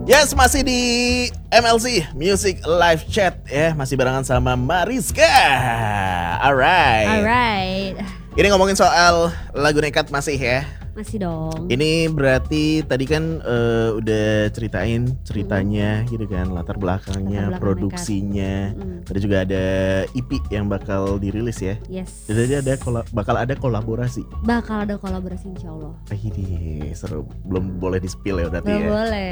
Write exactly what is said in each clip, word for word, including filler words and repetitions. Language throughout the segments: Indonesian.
Yes, masih di M L C Music Live Chat ya, masih barengan sama Mariska. Alright. Alright. Ini ngomongin soal lagu Nekat masih ya. Masih dong. Ini berarti tadi kan uh, udah ceritain ceritanya mm. gitu kan, latar belakangnya, latar belakang produksinya. Mm. Tadi juga ada E P yang bakal dirilis ya. Yes. Jadi ada kola- bakal ada kolaborasi. Bakal ada kolaborasi insya Allah. Ini seru. Belum boleh di spill ya berarti belum ya. Boleh.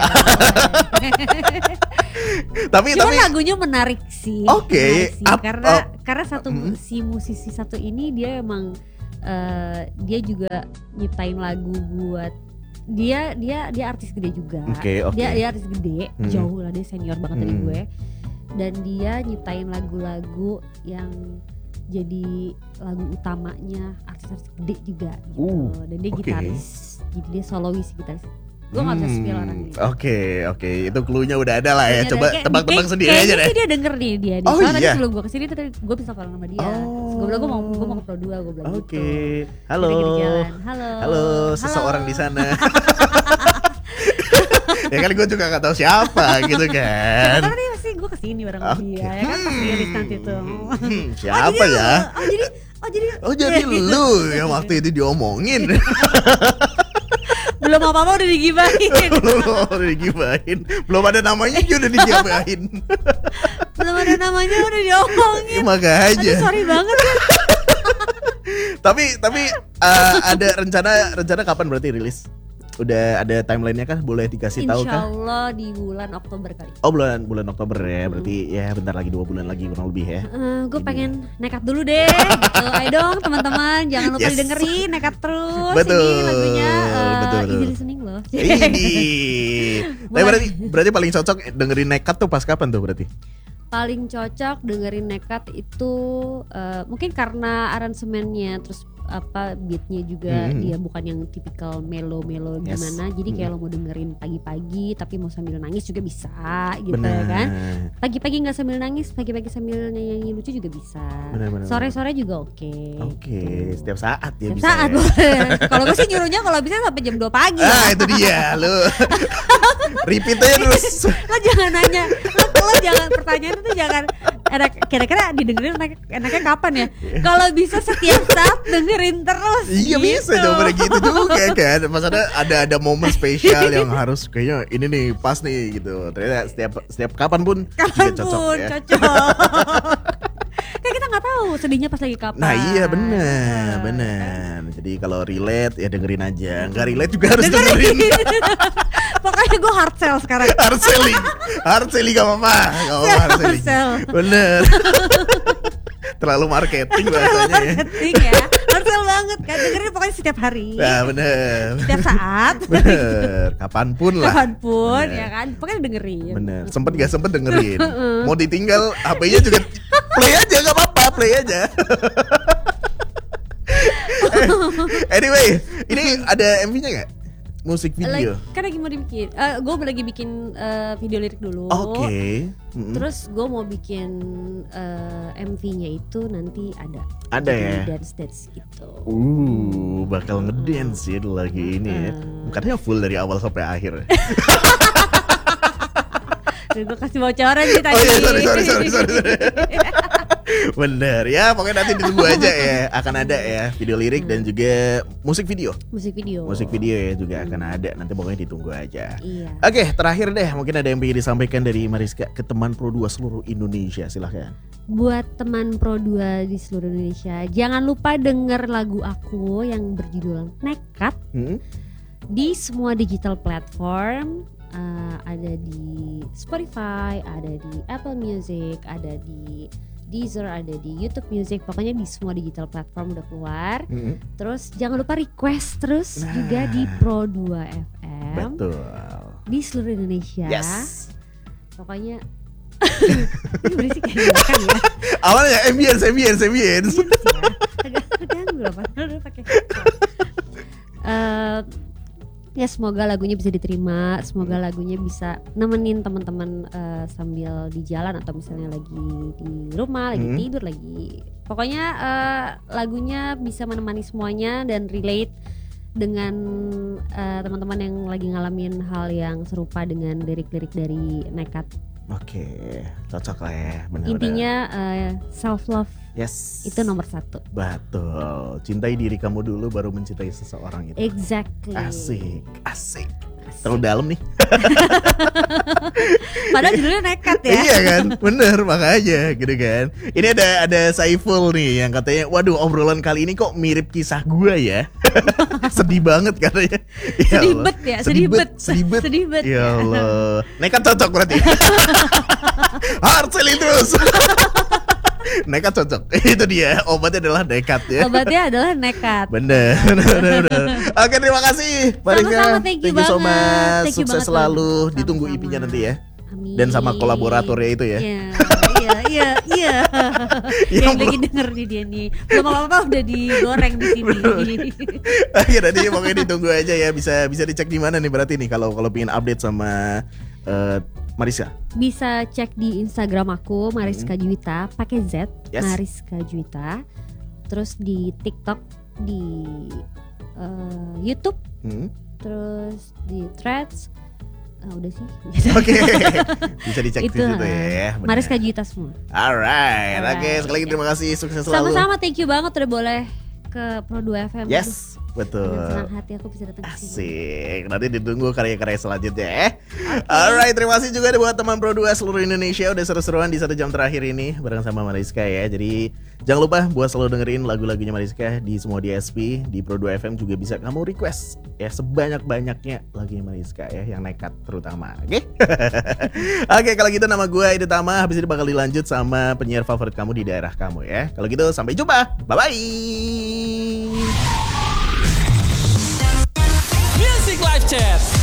tapi Cuma tapi lagunya menarik sih. Oke. Okay. Karena oh. karena satu mm. si musisi satu ini dia emang Uh, dia juga nyiptain lagu buat dia dia dia artis gede juga. Okay, okay. Dia dia artis gede, hmm. jauh lah, dia senior banget hmm. dari gue. Dan dia nyiptain lagu-lagu yang jadi lagu utamanya artis-artis gede juga gitu. Uh, Dan dia okay. gitaris, jadi dia solois gitaris. Gue gak bisa spill orang ini. Oke okay, oke okay. Itu cluenya udah ada lah ya. Coba tebak-tebak sendiri aja deh. Kayaknya dia denger nih dia. Oh, soalnya iya? tadi sebelum gue kesini tadi gue bisa follow sama dia. Oh. Gue bilang gue mau gue mau ke Pro dua, gue bilang Oke okay. gitu. Halo. Halo Halo seseorang di sana. Ya kan gue juga gak tahu siapa gitu kan. Karena dia pasti gue kesini bareng sama okay. dia. Ya kan pasti rilis nanti tuh. Hmm, siapa oh, ya? Oh jadi Oh jadi Oh jadi lu yang waktu itu diomongin. Belum apa-apa udah digibahin. Belum udah digibahin. Belum ada namanya juga udah digibahin. Belum ada namanya udah diomongin. Ya, makanya. Aduh sorry banget ya. tapi tapi uh, ada rencana rencana kapan berarti rilis? Udah ada timelinenya kan? Boleh dikasih tahu kan? Insya Allah di bulan Oktober kali. Oh bulan bulan Oktober ya, berarti hmm. ya bentar lagi dua bulan lagi kurang lebih ya. Uh, gue pengen nekat dulu deh. gitu. Ayo dong teman-teman, jangan lupa yes. didengerin nekat terus. Betul. Ini lagunya uh, betul, betul. easy listening loh. Ini. Tapi berarti berarti paling cocok dengerin nekat tuh pas kapan tuh berarti? Paling cocok dengerin nekat itu uh, mungkin karena aransemennya terus apa beatnya juga hmm. dia bukan yang tipikal melo-melo yes. gimana, jadi kayak hmm. lo mau dengerin pagi-pagi tapi mau sambil nangis juga bisa gitu. Bener. Kan pagi-pagi nggak sambil nangis, pagi-pagi sambil nyanyi lucu juga bisa. Bener, bener, sore-sore juga oke okay. oke okay. gitu. Setiap saat ya setiap bisa saat ya. Kalau gue sih nyuruhnya kalau bisa sampai jam dua pagi ah itu dia lo repeat aja terus. Lo jangan nanya lo, lo jangan pertanyaan itu jangan enak, kira-kira didengerin enak, enaknya kapan ya? Kalau bisa setiap saat dengerin terus. Iya gitu. Bisa coba gitu juga kan. Pas ada ada ada momen spesial yang harus kayaknya ini nih pas nih gitu. Ternyata setiap setiap kapan pun kapan juga cocok pun, ya. Cocok. Kan kita nggak tahu sedihnya pas lagi kapan. Nah iya benar benar. Jadi kalau relate ya dengerin aja. Nggak relate juga harus dengerin. Pokoknya gue hard sell sekarang. Hard selling, hard selling gak apa-apa, gak apa-apa hard selling. Bener. Terlalu marketing bahasanya ya. Marketing ya, hard sell banget kan, dengerin pokoknya setiap hari. Nah bener. Setiap saat. Bener, kapanpun lah. Kapanpun bener. Ya kan, pokoknya dengerin. Bener, sempet gak sempet dengerin. Mau ditinggal H P-nya juga play aja gak apa-apa, play aja. Anyway, ini ada M V-nya gak? Musik video. Like, kan lagi mau dibikin. Uh, gue lagi bikin uh, video lirik dulu. Oke. Okay. Mm-hmm. Terus gue mau bikin uh, M V-nya itu nanti ada. Ada jadi ya. Dance dance gitu. Uh, bakal ngedance ya lagi ini ya. Bukannya full dari awal sampai akhir. Gue kasih bocoran sih tadi. Oh iya sorry sorry sorry sorry. Bener ya, pokoknya nanti ditunggu aja ya. Akan ada ya video lirik hmm. dan juga musik video. Musik video. Musik video ya juga hmm. akan ada. Nanti pokoknya ditunggu aja. Iya. Oke, terakhir deh, mungkin ada yang ingin disampaikan dari Mariska ke teman Pro dua seluruh Indonesia, silahkan. Buat teman Pro dua di seluruh Indonesia, jangan lupa denger lagu aku yang berjudul Nekat hmm? di semua digital platform. Uh, ada di Spotify, ada di Apple Music, ada di Deezer, ada di YouTube Music, pokoknya di semua digital platform udah keluar. Mm-hmm. Terus jangan lupa request terus nah. juga di Pro dua F M. Betul. Di seluruh Indonesia. Yes. Pokoknya ini berisik kayak kan ya. Awalnya ambience, ambience, ambience. Agak terganggu lah padahal udah pakai. Eh Ya semoga lagunya bisa diterima, semoga lagunya bisa nemenin teman-teman uh, sambil di jalan atau misalnya lagi di rumah, lagi hmm. tidur, lagi pokoknya uh, lagunya bisa menemani semuanya dan relate dengan uh, teman-teman yang lagi ngalamin hal yang serupa dengan lirik-lirik dari Nekat. Oke, cocok lah ya, benar. Intinya uh, self love. Yes. Itu nomor satu. Betul. Cintai diri kamu dulu baru mencintai seseorang itu. Exactly. Asik, asik. Terlalu dalam nih. Padahal judulnya Nekat ya. Iya kan, bener makanya gitu kan. Ini ada ada Saiful nih yang katanya, waduh obrolan kali ini kok mirip kisah gua ya. Sedih banget katanya. Ya sedih bet ya, sedih bet, sedih bet. Sedih bet. Ya Allah. Nekat cocok berarti. Hard selling terus. Nekat cocok. Itu dia, obatnya adalah nekat ya. Obatnya adalah nekat. Bener, bener, bener. Oke, terima kasih Sama-sama, thank you, thank you so much. Thank you Sukses banget, selalu. sama-sama. Ditunggu I P-nya nanti ya. Amin. Dan sama kolaboratornya itu ya. Iya, iya, iya, iya. Yang lagi denger nih dia nih. Belum apa-apa udah digoreng di sini. Oke, nanti pokoknya ditunggu aja ya. Bisa bisa dicek di mana nih berarti nih kalau kalau pengen update sama uh, Mariska. Bisa cek di Instagram aku Mariska Juwita pakai Z, yes. Mariska Juwita. Terus di TikTok, di uh, YouTube, hmm. terus di Threads. Uh, udah sih. Oke. Okay. Bisa dicek itu, di situ ya. Bener. Mariska Juwita semua. Alright. Alright. Oke, okay, sekali lagi terima kasih, sukses selalu. Sama-sama, thank you banget udah boleh ke Pro dua F M. Yes. Betul. Dengan senang hati aku bisa datang ke sini. Asik. Nanti ditunggu karya-karya selanjutnya ya. Okay. Alright, terima kasih juga buat teman Pro dua seluruh Indonesia udah seru-seruan di satu jam terakhir ini bareng sama Mariska ya. Jadi jangan lupa buat selalu dengerin lagu-lagunya Mariska di semua D S P, di Pro dua F M juga bisa kamu request ya sebanyak-banyaknya lagunya Mariska ya, yang nekat terutama. Oke. Okay? Oke, okay, kalau gitu nama gue Ide Tama, habis ini bakal dilanjut sama penyiar favorit kamu di daerah kamu ya. Kalau gitu sampai jumpa. Bye bye. Music Live Chat.